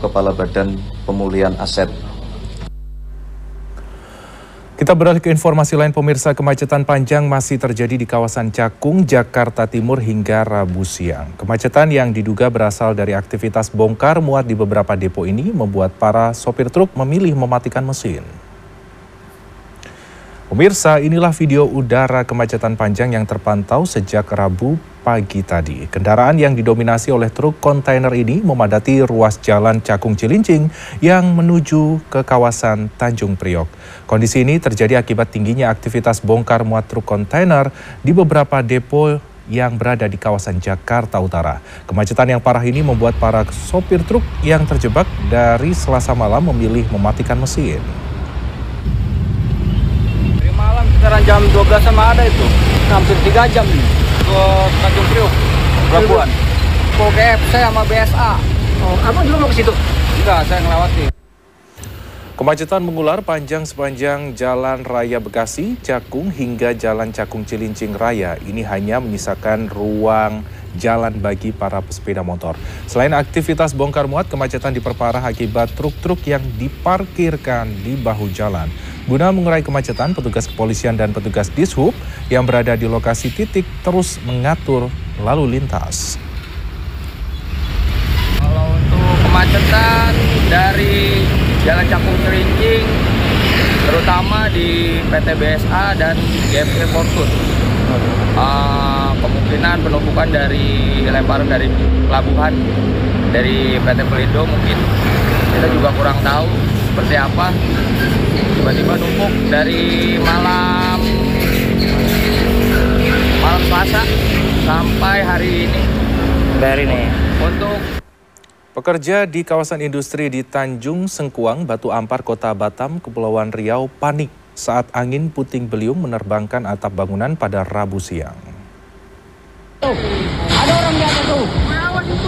Kepala Badan Pemulihan Aset. Kita beralih ke informasi lain, pemirsa. Kemacetan panjang masih terjadi di kawasan Cakung, Jakarta Timur hingga Rabu siang. Kemacetan yang diduga berasal dari aktivitas bongkar muat di beberapa depo ini membuat para sopir truk memilih mematikan mesin. Pemirsa, inilah video udara kemacetan panjang yang terpantau sejak Rabu pagi tadi. Kendaraan yang didominasi oleh truk kontainer ini memadati ruas jalan Cakung Cilincing yang menuju ke kawasan Tanjung Priok. Kondisi ini terjadi akibat tingginya aktivitas bongkar muat truk kontainer di beberapa depo yang berada di kawasan Jakarta Utara. Kemacetan yang parah ini membuat para sopir truk yang terjebak dari Selasa malam memilih mematikan mesin. Sekarang jam 12 sama ada itu, hampir 3 jam nih ke Tanjung Priok, Pelabuhan. Ke KFC sama BSA. Oh, abang juga mau ke situ? Enggak, saya ngelewati. Kemacetan mengular panjang sepanjang Jalan Raya Bekasi, Cakung hingga Jalan Cakung Cilincing Raya. Ini hanya menyisakan ruang jalan bagi para pesepeda motor. Selain aktivitas bongkar muat, kemacetan diperparah akibat truk-truk yang diparkirkan di bahu jalan. Guna mengurai kemacetan, petugas kepolisian dan petugas Dishub yang berada di lokasi titik terus mengatur lalu lintas. Kalau untuk kemacetan dari Jalan Cakung Cilincing, terutama di PT BSA dan GFC Fortune, kemungkinan penumpukan dari lemparan dari pelabuhan, dari PT Pelindo mungkin, kita juga kurang tahu seperti apa. Tiba-tiba numpuk dari malam Selasa sampai hari ini. Untuk pekerja di kawasan industri di Tanjung Sengkuang, Batu Ampar, Kota Batam, Kepulauan Riau panik saat angin puting beliung menerbangkan atap bangunan pada Rabu siang. Ada orang di atas tuh. Awas itu.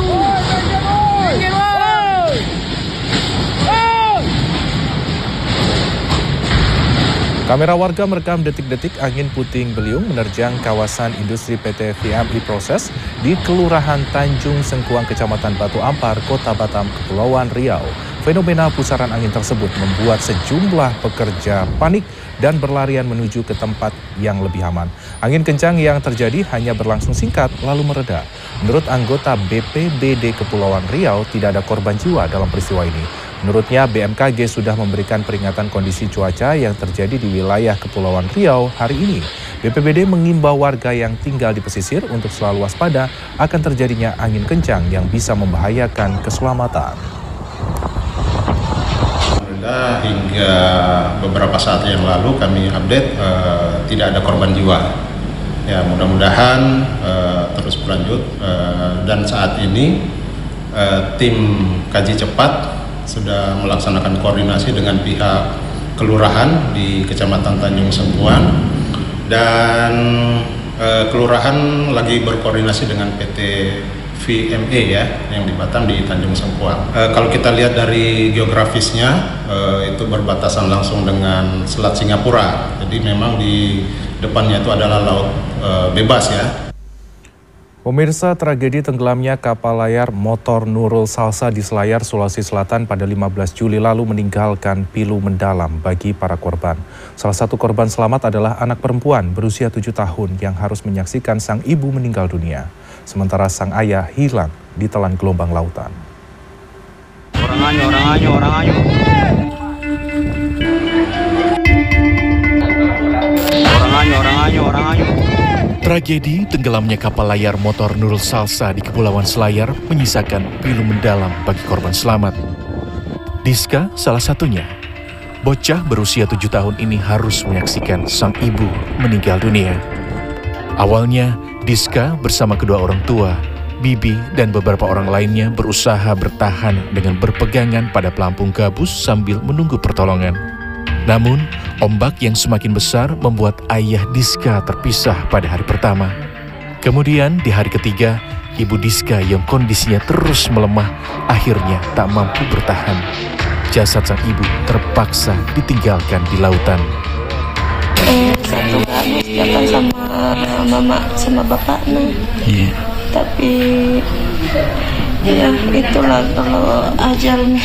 Kamera warga merekam detik-detik angin puting beliung menerjang kawasan industri PT VMI Proses di Kelurahan Tanjung Sengkuang, Kecamatan Batu Ampar, Kota Batam, Kepulauan Riau. Fenomena pusaran angin tersebut membuat sejumlah pekerja panik dan berlarian menuju ke tempat yang lebih aman. Angin kencang yang terjadi hanya berlangsung singkat lalu mereda. Menurut anggota BPBD Kepulauan Riau, tidak ada korban jiwa dalam peristiwa ini. Menurutnya, BMKG sudah memberikan peringatan kondisi cuaca yang terjadi di wilayah Kepulauan Riau hari ini. BPBD mengimbau warga yang tinggal di pesisir untuk selalu waspada akan terjadinya angin kencang yang bisa membahayakan keselamatan. Hingga beberapa saat yang lalu kami update tidak ada korban jiwa. Ya, mudah-mudahan terus berlanjut dan saat ini tim kaji cepat sudah melaksanakan koordinasi dengan pihak kelurahan di Kecamatan Tanjung Sengkuang dan kelurahan lagi berkoordinasi dengan PT VME ya yang di Batam di Tanjung Sengkuang. Kalau kita lihat dari geografisnya itu berbatasan langsung dengan Selat Singapura. Jadi memang di depannya itu adalah laut bebas ya. Pemirsa, tragedi tenggelamnya kapal layar motor Nurul Salsa di Selayar, Sulawesi Selatan pada 15 Juli lalu meninggalkan pilu mendalam bagi para korban. Salah satu korban selamat adalah anak perempuan berusia 7 tahun yang harus menyaksikan sang ibu meninggal dunia. Sementara sang ayah hilang ditelan gelombang lautan. orang anyo. Tragedi tenggelamnya kapal layar motor Nurul Salsa di Kepulauan Selayar menyisakan pilu mendalam bagi korban selamat. Diska salah satunya. Bocah berusia 7 tahun ini harus menyaksikan sang ibu meninggal dunia. Awalnya, Diska bersama kedua orang tua, Bibi dan beberapa orang lainnya berusaha bertahan dengan berpegangan pada pelampung gabus sambil menunggu pertolongan. Namun, ombak yang semakin besar membuat ayah Diska terpisah pada hari pertama. Kemudian di hari ketiga, ibu Diska yang kondisinya terus melemah akhirnya tak mampu bertahan. Jasad sang ibu terpaksa ditinggalkan di lautan. Satu habis jalan sama mama sama bapaknya. Tapi ya itulah kalau ajalnya.